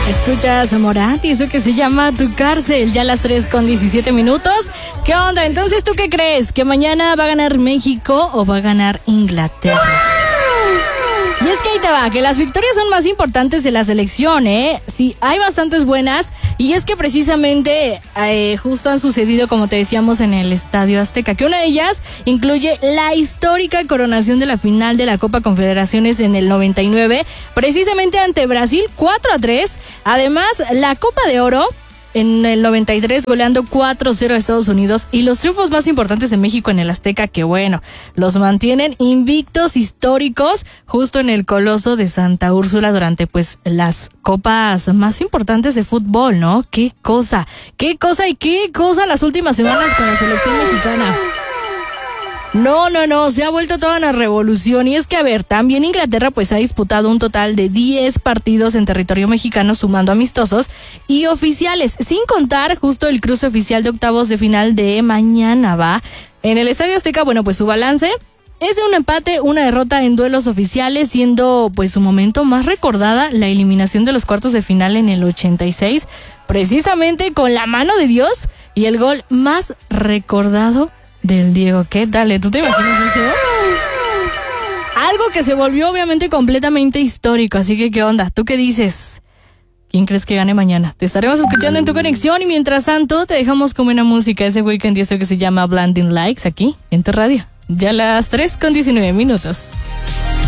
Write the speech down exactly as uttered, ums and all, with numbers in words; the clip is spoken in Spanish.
Escuchas Morat y eso que se llama Tu Cárcel, ya a las tres con diecisiete minutos. ¿Qué onda? Entonces, ¿tú qué crees? ¿Que mañana va a ganar México o va a ganar Inglaterra? Y es que ahí te va, que las victorias son más importantes de la selección, ¿eh? Sí, hay bastantes buenas. Y es que precisamente eh, justo han sucedido, como te decíamos, en el Estadio Azteca, que una de ellas incluye la histórica coronación de la final de la Copa Confederaciones en el noventa y nueve, precisamente ante Brasil, cuatro a tres. Además, la Copa de Oro en el noventa y tres, goleando cuatro cero a Estados Unidos, y los triunfos más importantes de México en el Azteca, que bueno, los mantienen invictos históricos justo en el Coloso de Santa Úrsula durante pues las copas más importantes de fútbol, ¿no? Qué cosa, qué cosa y qué cosa las últimas semanas con la selección mexicana. No, no, no, se ha vuelto toda una revolución. Y es que, a ver, también Inglaterra pues ha disputado un total de diez partidos en territorio mexicano, sumando amistosos y oficiales, sin contar justo el cruce oficial de octavos de final de mañana, ¿va? En el Estadio Azteca, bueno, pues su balance es de un empate, una derrota en duelos oficiales, siendo pues su momento más recordada la eliminación de los cuartos de final en el ochenta y seis, precisamente con la mano de Dios y el gol más recordado del Diego. ¿Qué tal? ¿Tú te imaginas eso? Algo que se volvió obviamente completamente histórico, así que ¿qué onda? ¿Tú qué dices? ¿Quién crees que gane mañana? Te estaremos escuchando en tu conexión y mientras tanto te dejamos con buena música, ese weekend y eso que se llama Blinding Lights aquí en tu radio. Ya a las tres con diecinueve minutos.